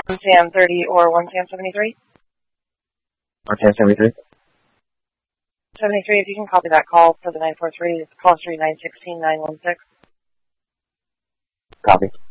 1SAM 30 or 1SAM 73? 1SAM 73. 73, if you can copy that call for the 943, it's call 3916-916. Copy.